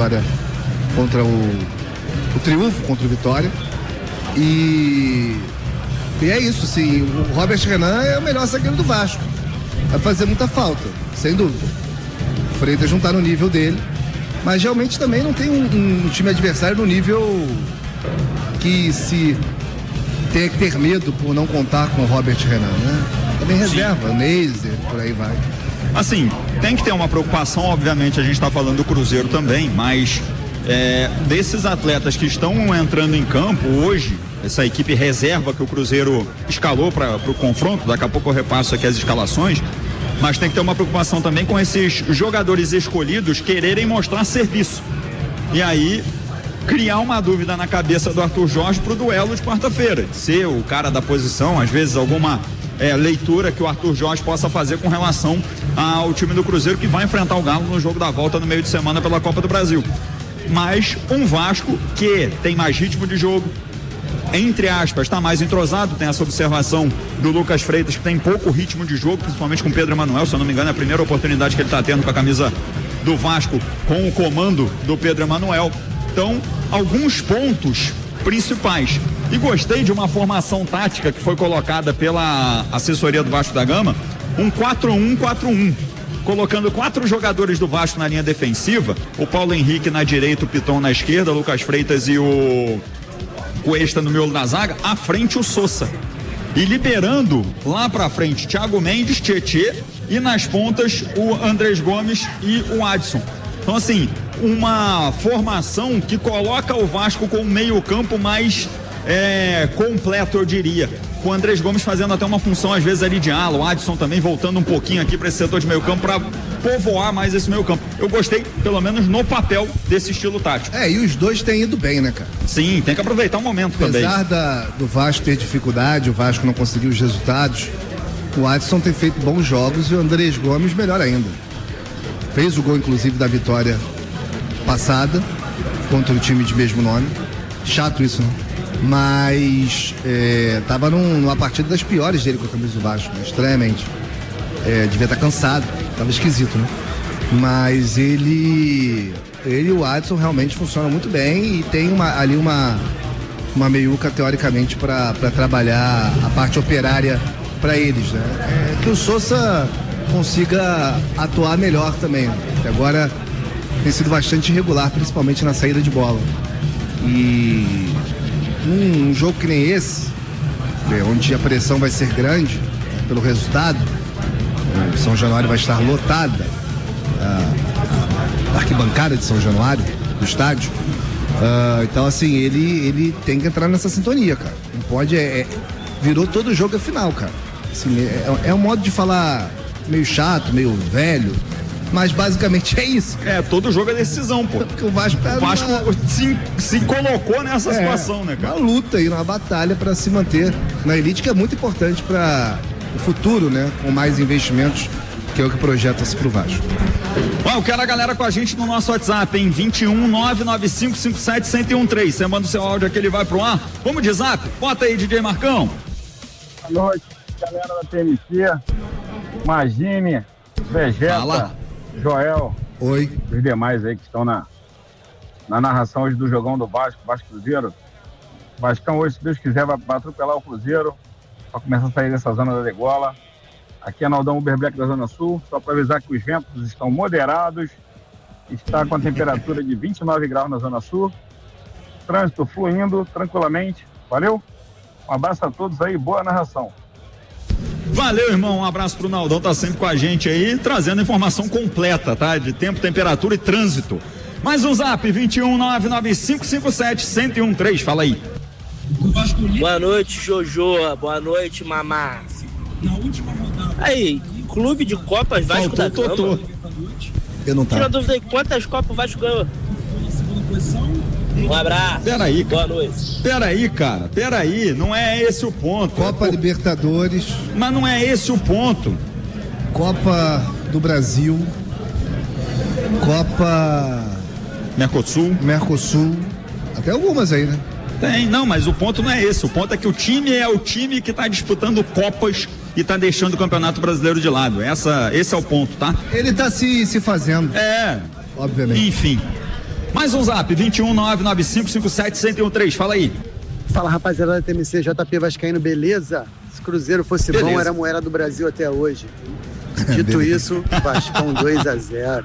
vitória contra o triunfo contra o Vitória. E é isso, sim. O Robert Renan é o melhor zagueiro do Vasco. Vai fazer muita falta, sem dúvida. O Freitas não está no nível dele, mas realmente também não tem um time adversário no nível que se tem que ter medo por não contar com o Robert Renan, né? Também reserva, Neiser, por aí vai. Assim, tem que ter uma preocupação, obviamente, a gente está falando do Cruzeiro também, mas desses atletas que estão entrando em campo hoje, essa equipe reserva que o Cruzeiro escalou para o confronto, daqui a pouco eu repasso aqui as escalações, mas tem que ter uma preocupação também com esses jogadores escolhidos quererem mostrar serviço. E aí, criar uma dúvida na cabeça do Arthur Jorge pro duelo de quarta-feira, de ser o cara da posição, às vezes alguma leitura que o Arthur Jorge possa fazer com relação ao time do Cruzeiro que vai enfrentar o Galo no jogo da volta no meio de semana pela Copa do Brasil. Mas um Vasco que tem mais ritmo de jogo, entre aspas, está mais entrosado, tem essa observação do Lucas Freitas, que tem pouco ritmo de jogo, principalmente com o Pedro Emanuel, se eu não me engano é a primeira oportunidade que ele está tendo com a camisa do Vasco, com o comando do Pedro Emanuel. Então, alguns pontos principais. E gostei de uma formação tática que foi colocada pela assessoria do Vasco da Gama, um 4-1-4-1. Colocando 4 jogadores do Vasco na linha defensiva, o Paulo Henrique na direita, o Piton na esquerda, o Lucas Freitas e o Cuesta no miolo da zaga, à frente o Sousa. E liberando lá pra frente Thiago Mendes, Tietê e nas pontas o Andrés Gomes e o Adson. Então assim, uma formação que coloca o Vasco com um meio campo mais completo, eu diria. Com o Andrés Gomes fazendo até uma função às vezes ali de ala, o Adson também voltando um pouquinho aqui para esse setor de meio campo para povoar mais esse meio campo. Eu gostei, pelo menos no papel, desse estilo tático. E os dois têm ido bem, né, cara? Sim, tem que aproveitar o momento também. Apesar do Vasco ter dificuldade, o Vasco não conseguiu os resultados, o Adson tem feito bons jogos e o Andrés Gomes melhor ainda. Fez o gol, inclusive, da vitória passada contra o time de mesmo nome. Chato isso, né? Mas tava numa partida das piores dele com a camisa do Vasco, né? Estranhamente. Devia estar cansado, tava esquisito, né? Mas ele e o Adson realmente funcionam muito bem e tem ali uma meiuca, teoricamente, para trabalhar a parte operária para eles, né? Que o Sousa consiga atuar melhor também, né? Porque agora tem sido bastante irregular, principalmente na saída de bola. E um jogo que nem esse, onde a pressão vai ser grande, né, pelo resultado, o São Januário vai estar lotada, a arquibancada de São Januário, do estádio. Então assim, ele tem que entrar nessa sintonia, cara. Não pode, virou todo jogo a final, cara. Assim, é um modo de falar meio chato, meio velho, mas basicamente é isso. Todo jogo é decisão, pô. Porque o Vasco se colocou nessa situação, né, cara? Uma luta aí, uma batalha para se manter na elite, que é muito importante para o futuro, né? Com mais investimentos, que é o que projeta-se pro Vasco. Eu quero a galera com a gente no nosso WhatsApp, em 21-99557-1013. Você manda o seu áudio aqui, ele vai pro ar. Vamos de zap? Bota aí, DJ Marcão. Boa noite, galera da TMC. Magine, Vegeta. Fala. Joel, Oi. Os demais aí que estão na narração hoje do jogão do Vasco Cruzeiro. O Vascão hoje, se Deus quiser, vai atropelar o Cruzeiro, para começar a sair dessa zona da degola. Aqui é Naldão Uber Black da Zona Sul, só para avisar que os ventos estão moderados, está com a temperatura de 29 graus na Zona Sul, trânsito fluindo tranquilamente. Valeu? Um abraço a todos aí, boa narração. Valeu, irmão, um abraço pro Naldão, tá sempre com a gente aí, trazendo informação completa, tá? De tempo, temperatura e trânsito. Mais um zap, 21-99557-1013, fala aí. Boa noite, Jojo, boa noite, Mamá. Aí, clube de Copas Vasco da Gama. Eu não tava. Tira dúvida aí, quantas Copas o Vasco ganhou? Um abraço. Peraí, cara. Boa noite. Peraí, não é esse o ponto. Copa Libertadores. Mas não é esse o ponto. Copa do Brasil. Copa Mercosul. Até algumas aí, né? Tem, não, mas o ponto não é esse. O ponto é que o time é o time que tá disputando Copas e tá deixando o Campeonato Brasileiro de lado. Esse é o ponto, tá? Ele tá se fazendo. É. Obviamente. Enfim. Mais um zap, 21995571013, fala aí. Fala, rapaziada da TMC, JP Vascaíno, beleza? Se Cruzeiro fosse bom, era a moeda do Brasil até hoje. Dito isso, Vascão 2-0.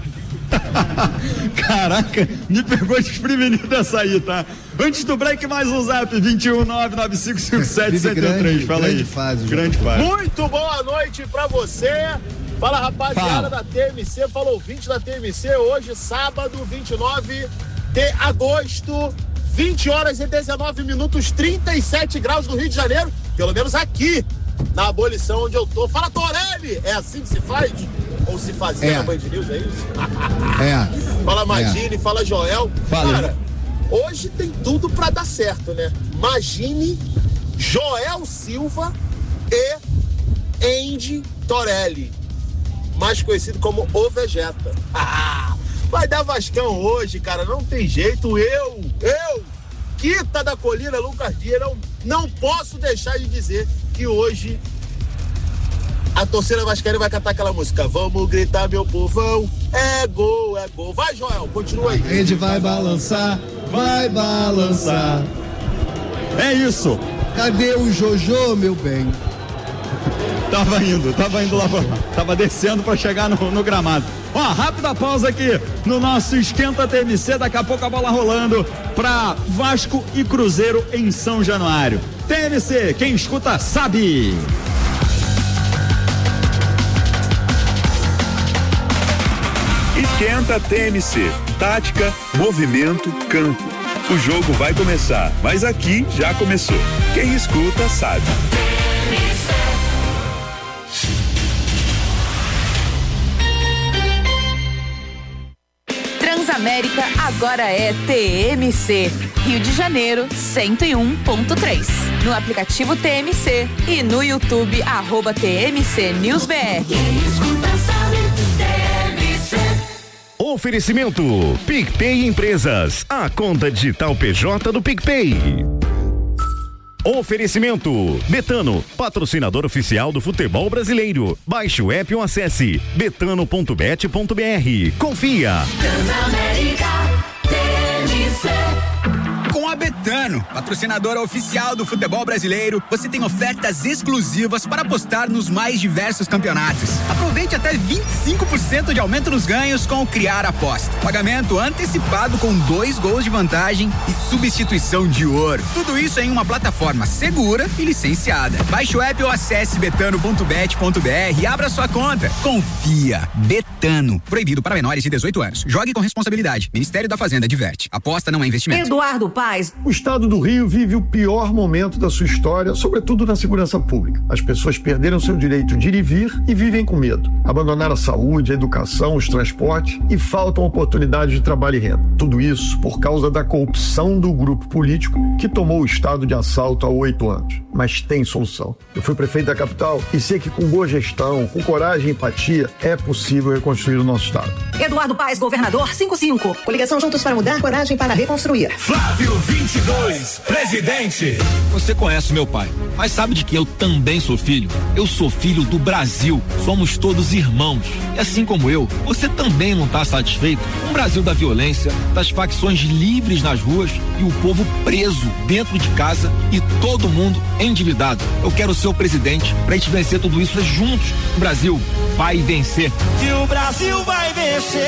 Caraca, me pegou desprevenido essa aí, tá? Antes do break, mais um zap, 21995571013, fala aí. Grande fase. Muito boa noite pra você. Fala, rapaziada da TMC, fala ouvinte da TMC, hoje, sábado, 29 de agosto, 20 horas e 19 minutos, 37 graus no Rio de Janeiro, pelo menos aqui, na abolição onde eu tô. Fala, Torelli! É assim que se faz? Ou se fazia na Band News, é isso? Fala, Magine, fala, Joel. Fala. Cara, hoje tem tudo pra dar certo, né? Magine, Joel Silva e Andy Torelli, mais conhecido como O Vegeta. Vai dar Vascão hoje, cara, não tem jeito. Eu, Quita da Colina, Lucas Dias, não posso deixar de dizer que hoje a torcida vascaína vai cantar aquela música. Vamos gritar, meu povão, é gol, é gol. Vai, Joel, continua aí. A rede vai balançar, vai balançar. É isso. Cadê o Jojo, meu bem? Tava indo lá, tava descendo pra chegar no gramado. Ó, rápida pausa aqui no nosso Esquenta TMC, daqui a pouco a bola rolando pra Vasco e Cruzeiro em São Januário. TMC, quem escuta sabe. Esquenta TMC, tática, movimento, campo. O jogo vai começar, mas aqui já começou. Quem escuta sabe. Transamérica agora é TMC. Rio de Janeiro 101.3. No aplicativo TMC e no YouTube @TMC News BR. Oferecimento PicPay Empresas, a conta digital PJ do PicPay. Oferecimento Betano, patrocinador oficial do futebol brasileiro. Baixe o app ou acesse betano.bet.br. Confia. Com a Betano, patrocinadora oficial do futebol brasileiro, você tem ofertas exclusivas para apostar nos mais diversos campeonatos. Aproveite até 25% de aumento nos ganhos com o Criar Aposta. Pagamento antecipado com 2 gols de vantagem e substituição de ouro. Tudo isso em uma plataforma segura e licenciada. Baixe o app ou acesse betano.bet.br e abra sua conta. Confia. Betano. Proibido para menores de 18 anos. Jogue com responsabilidade. Ministério da Fazenda adverte. Aposta não é investimento. Eduardo Paz. O estado do Rio vive o pior momento da sua história, sobretudo na segurança pública. As pessoas perderam seu direito de ir e vir e vivem com medo. Abandonaram a saúde, a educação, os transportes e faltam oportunidades de trabalho e renda. Tudo isso por causa da corrupção do grupo político que tomou o estado de assalto há 8 anos. Mas tem solução. Eu fui prefeito da capital e sei que com boa gestão, com coragem e empatia, é possível reconstruir o nosso estado. Eduardo Paz, governador 55. Coligação Juntos para Mudar, coragem para reconstruir. Flávio 22, presidente. Você conhece meu pai, mas sabe de que eu também sou filho? Eu sou filho do Brasil. Somos todos irmãos. E assim como eu, você também não está satisfeito com o Brasil da violência, das facções livres nas ruas e o povo preso dentro de casa e todo mundo endividado. Eu quero ser o presidente pra gente vencer tudo isso juntos. O Brasil vai vencer. Que o Brasil vai vencer.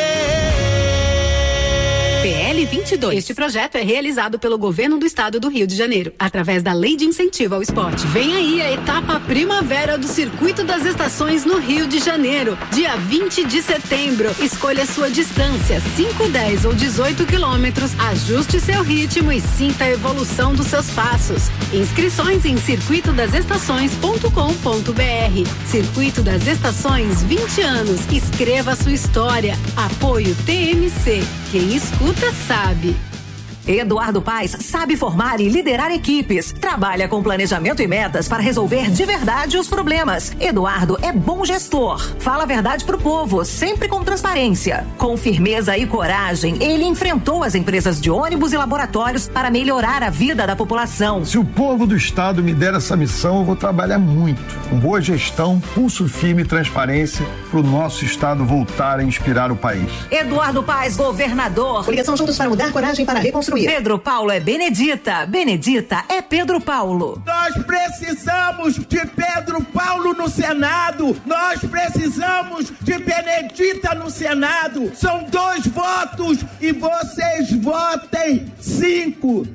PL 22. Este projeto é realizado pelo Governo do Estado do Rio de Janeiro, através da Lei de Incentivo ao Esporte. Vem aí a etapa primavera do Circuito das Estações no Rio de Janeiro, dia 20 de setembro. Escolha sua distância, 5, 10 ou 18 quilômetros, ajuste seu ritmo e sinta a evolução dos seus passos. Inscrições em circuitodasestações.com.br. Circuito das Estações, 20 anos. Escreva sua história. Apoio TMC. Quem escuta sabe. Eduardo Paes sabe formar e liderar equipes. Trabalha com planejamento e metas para resolver de verdade os problemas. Eduardo é bom gestor. Fala a verdade pro povo, sempre com transparência. Com firmeza e coragem, ele enfrentou as empresas de ônibus e laboratórios para melhorar a vida da população. Se o povo do estado me der essa missão, eu vou trabalhar muito. Com boa gestão, pulso firme e transparência para o nosso estado voltar a inspirar o país. Eduardo Paes, governador. Coligação Juntos para Mudar, coragem para reconstruir. Pedro Paulo é Benedita. Benedita é Pedro Paulo. Nós precisamos de Pedro Paulo no Senado. Nós precisamos de Benedita no Senado. São 2 votos e vocês votem 5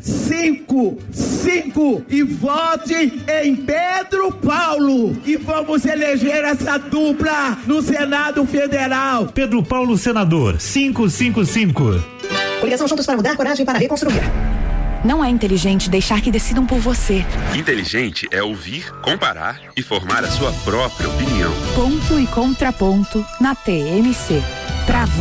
e votem em Pedro Paulo e vamos eleger essa dupla no Senado Federal. Pedro Paulo, senador, 555. Coligação Juntos para Mudar, coragem para reconstruir. Não é inteligente deixar que decidam por você. Inteligente é ouvir, comparar e formar a sua própria opinião. Ponto e contraponto na TMC.